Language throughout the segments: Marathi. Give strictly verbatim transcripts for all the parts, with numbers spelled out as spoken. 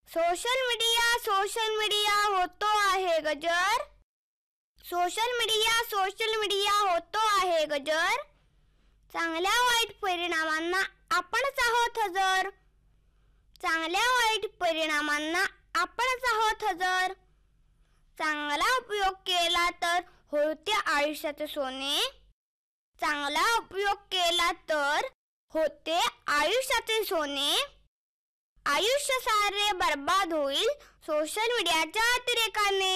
सोशल मीडिया सोशल मीडिया होतो आहे गजर. सोशल मीडिया सोशल मीडिया होतो आहे गजर. चांगल्या वाईट परिणामांना आपणच आहोत हजर. चांगल्या वाईट परिणामांना आपणच आहोत हजर. चांगला उपयोग केला तर होते आयुष्याचे सोने. चांगला उपयोग केला तर होते आयुष्याचे सोने. आयुष्य सारे बर्बाद होईल सोशल मीडियाच्या अतिरेकाने.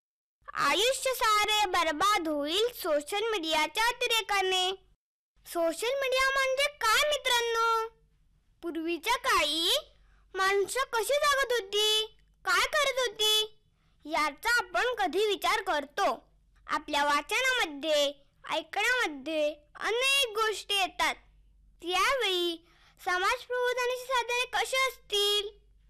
आयुष्य सारे बर्बाद होईल सोशल मीडियाच्या अतिरेकाने. सोशल मीडिया म्हणजे काय मित्रांनो? पूर्वीच्या काळी माणसं कशी जगत होती, काय करत होती याचा आपण कधी विचार करतो? आपल्या वाचनामध्ये, ऐकण्यामध्ये अनेक गोष्टी येतात. त्यावेळी समाज प्रबोधनाची साधने कशी असतील?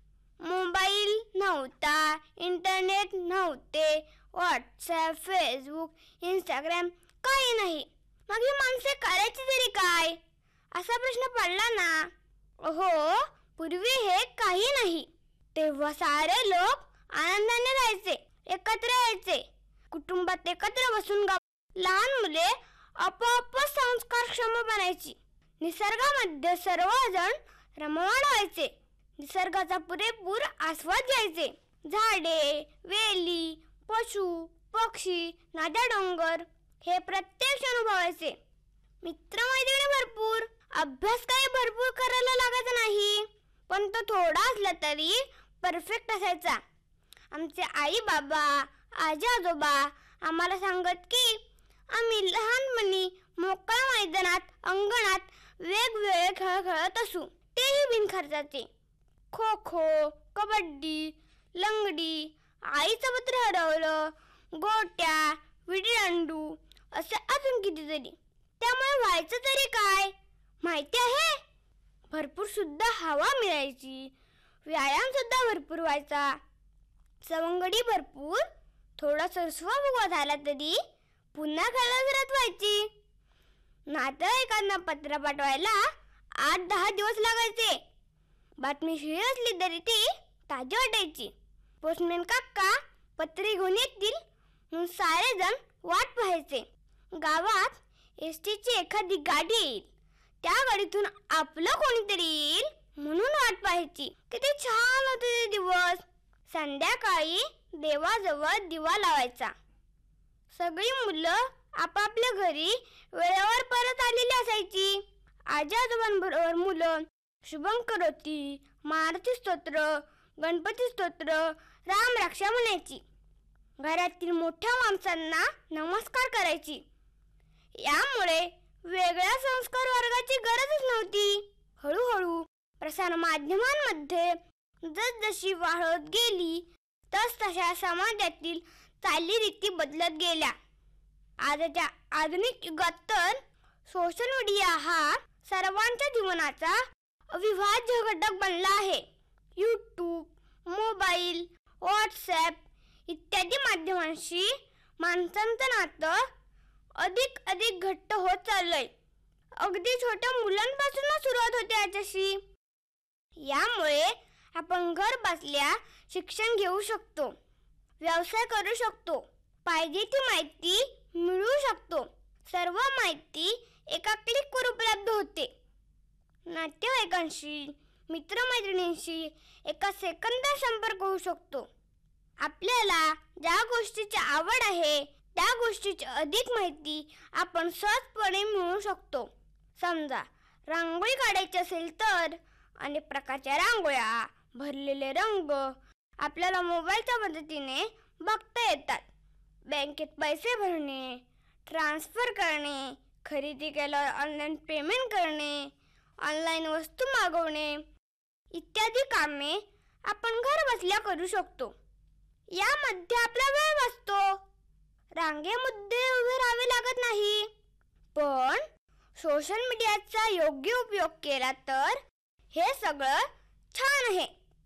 मोबाईल नव्हता, इंटरनेट नव्हते, व्हॉट्सॲप, फेसबुक, इंस्टाग्राम काही नाही. मग ही माणसे करायची तरी काय असा प्रश्न पडला ना. हो, पूर्वी हे काही नाही. तेव्हा सारे लोक आनंदाने राहायचे, एकत्र यायचे, कुटुंबात एकत्र बसून गप्पा. लहान मुले आपोआप संस्कारक्षम बनायची. निसर्गामध्ये सर्वजण रममाण व्हायचे. निसर्गाचा पुरेपूर आस्वाद घ्यायचे. झाडे, वेली, पशु, पक्षी, नद्या, डोंगर हे प्रत्यक्ष अनुभवायचे. मित्रमैत्रिणी भरपूर. अभ्यास काही भरपूर करायला लागायचा नाही, पण तो थोडा असला तरी परफेक्ट असायचा. आमचे आई बाबा, आजी आजोबा आम्हाला सांगत की आम्ही लहानपणी मोकळ्या मैदानात, अंगणात वेगवेगळे खेळ खेळत असू, तेही बिनखर्चाचे. खो खो, कबड्डी, लंगडी, आईचं पत्र हरवलं, गोट्या, विटीदांडू असे अजून कितीतरी. त्यामुळे व्हायचं तरी काय माहिती आहे? भरपूर सुद्धा हवा मिळायची, व्यायाम सुद्धा भरपूर व्हायचा, सवंगडी भरपूर. थोडा सरसवा फुगवा झाला तरी पुन्हा खेळायला सुरुवात व्हायची. नातेवाईकांना पत्र पाठवायला आठ दहा दिवस लागायचे. बातमी शिळी असली तरी ती ताजी वाटायची. पोस्टमॅन काका पत्रे घेऊन येतील म्हणून सारे जण वाट पाहायचे. गावात एस टीची एखादी गाडी येईल, त्या गाडीतून आपलं कोणीतरी येईल म्हणून वाट पाहायची. किती छान होते ते दिवस. संध्याकाळी देवाजवळ दिवा लावायचा. सगळी मुलं आपापल्या घरी वेळेवर परत आलेली असायची. आजी आजोबांबरोबर मुलं शुभंकरोती, मारुती स्तोत्र, गणपती स्तोत्र, राम रक्षा म्हणायची. घरातील मोठ्या माणसांना नमस्कार करायची. यामुळे वेगळ्या संस्कार वर्गाची गरजच नव्हती. हळूहळू प्रसार माध्यमांमध्ये जसजशी वाढत गेली तस तशा समाजातील चालीरीती बदलत गेल्या. आजच्या आधुनिक युगात तर सोशल मीडिया हा सर्वांच्या जीवनाचा अविभाज्य घटक बनला आहे. यूट्यूब, मोबाईल, व्हॉट्सॲप इत्यादी माध्यमांशी माणसांचं नातं अधिक अधिक घट्ट होत चाललंय. अगदी छोट्या मुलांपासूनच सुरुवात होते याच्याशी. यामुळे आपण घर बसल्या शिक्षण घेऊ शकतो, व्यवसाय करू शकतो, पाहिजे ती माहिती मिळवू शकतो. सर्व माहिती एका क्लिकवर उपलब्ध होते. नातेवाईकांशी, मित्रमैत्रिणींशी एका सेकंदात संपर्क होऊ शकतो. आपल्याला ज्या गोष्टीची आवड आहे त्या गोष्टीची अधिक माहिती आपण सहजपणे मिळवू शकतो. समजा रांगोळी काढायची असेल तर अनेक प्रकारच्या रांगोळ्या, भरलेले रंग आपल्याला मोबाईलच्या मदतीने बघता येतात. बँकेत पैसे भरणे, ट्रान्सफर करणे, खरेदी केल्यावर ऑनलाईन पेमेंट करणे, ऑनलाईन वस्तू मागवणे इत्यादी कामे आपण घर बसल्या करू शकतो. यामध्ये आपला वेळ वाचतो. रांगेमध्ये उभे राहावे लागत नाही. पण सोशल मीडियाचा योग्य उपयोग केला तर हे सगळं छान आहे.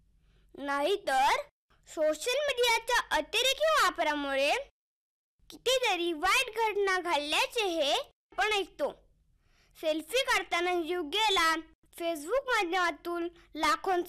नाहीतर सोशल मीडियाच्या अतिरेकी वापरामुळे कितीतरी वाईट घटना घडल्याचे हे आपण ऐकतो. सेल्फी काढताना जीव गेला, फेसबुक माध्यमातून लाखोंचा